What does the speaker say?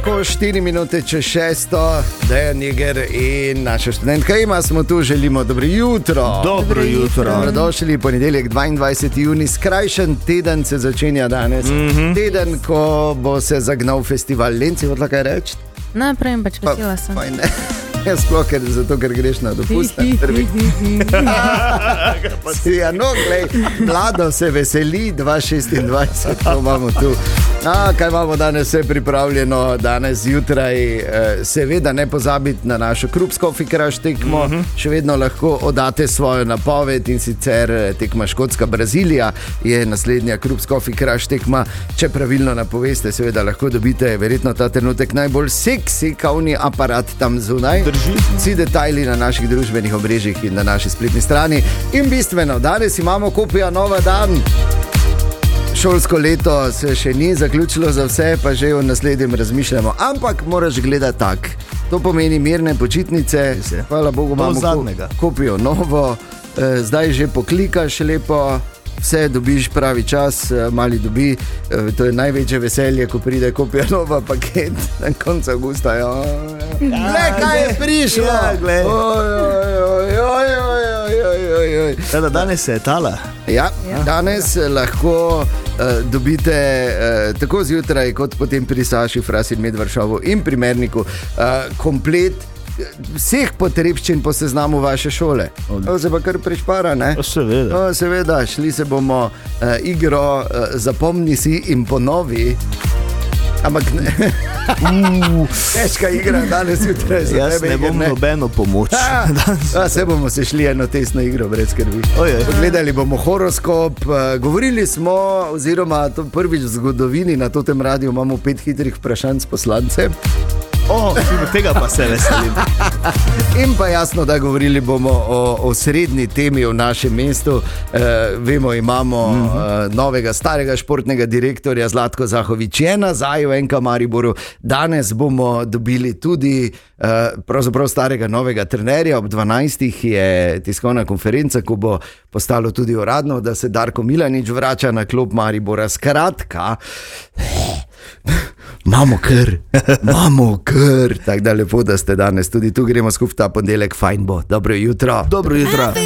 Tako 4 minute čez 6, Dejan Jeger in naša študentka Ema smo tu, želimo dobro jutro. Dobro jutro. Dobrodošli, ponedeljek 22. juni, skrajšan teden se začenja danes. Teden, ko bo se zagnal festival Lenci, hodla kaj reči? Naprej pač vesela sem. Sploh zato, ker greš na dopust. Ja, no, glej, mlado se veseli, 2026, to imamo tu. Kaj imamo danes vse pripravljeno, danes zjutraj, seveda ne pozabiti na našo Krupskofi Kraš tekmo, še vedno lahko oddate svojo napoved in sicer tekma Škotska-Brazilija je naslednja Krupskofi Kraš tekma. Če pravilno napoveste, seveda lahko dobite verjetno ta trenutek najbolj seksi kavni aparat tam zunaj. Vsi detajli na naših družbenih omrežjih in na naši spletni strani. In bistveno, danes imamo kopijo nova dan. Šolsko leto se še ni zaključilo za vse, pa že o naslednjem razmišljamo. Ampak moraš gledati tak. To pomeni mirne počitnice. Hvala Bogu, imamo kopijo novo. Zdaj že poklikaš lepo. Vse dobiš pravi čas, mali dobi, to je največje veselje, ko pride kopija nova paket na koncu avgusta. Glej, kaj je prišlo! Danes se je tala. Ja, danes lahko dobite tako zjutraj, kot potem pri Saši, Fras in Medvaršavu in primerniku komplet vseh potrebščin po seznamu vaše šole. To se pa kar prešpara, ne? Seveda, šli se bomo igro Zapomni si in ponovi. Ampak ne. Težka igra danes jutraj za tebe. Jaz ne bom nobeno pomoč. Se bomo se šli eno testno igro, brez skrbi. Gledali bomo horoskop, govorili smo, oziroma to prvič v zgodovini na totem radiju imamo 5 hitrih vprašanj s poslancem. Tega pa se veselim. In pa jasno, da govorili bomo o srednji temi v našem mestu. Vemo, imamo novega starega športnega direktorja Zlatko Zahovič je nazaj v NK Mariboru. Danes bomo dobili tudi pravzaprav starega novega trenerja. Ob 12. je tiskovna konferenca, ko bo postalo tudi uradno, da se Darko Milanič vrača na klop Maribora. Skratka, imamo kar, tako da lepo, da ste danes tudi tu, gremo skupaj ta ponedeljek, fajn bo, dobro jutro.